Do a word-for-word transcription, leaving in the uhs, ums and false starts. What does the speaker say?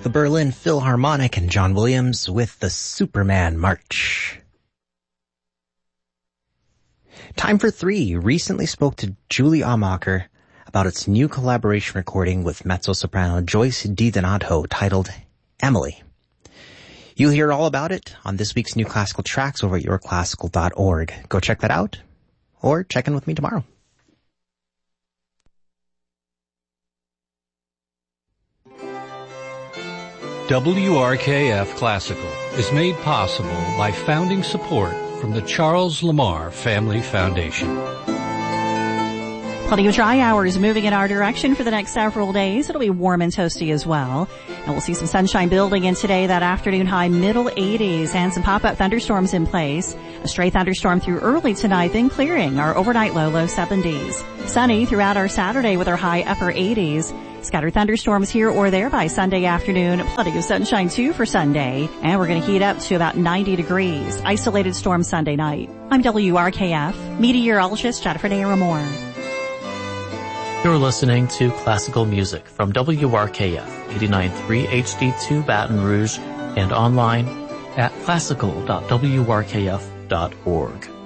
the Berlin Philharmonic and John Williams with the Superman March. Time for Three recently spoke to Julie Amacher about its new collaboration recording with mezzo-soprano Joyce DiDonato titled Emily. You'll hear all about it on this week's New Classical Tracks over at your classical dot org. Go check that out, or check in with me tomorrow. W R K F Classical is made possible by founding support from the Charles Lamar Family Foundation. Plenty of dry hours moving in our direction for the next several days. It'll be warm and toasty as well. And we'll see some sunshine building in today, that afternoon high middle eighties, and some pop-up thunderstorms in place. A stray thunderstorm through early tonight, then clearing. Our overnight low, low seventies. Sunny throughout our Saturday with our high upper eighties. Scattered thunderstorms here or there by Sunday afternoon. Plenty of sunshine too for Sunday. And we're going to heat up to about ninety degrees. Isolated storm Sunday night. I'm W R K F meteorologist Jennifer Naramore. You're listening to classical music from W R K F eighty-nine point three H D two Baton Rouge and online at classical dot w r k f dot org.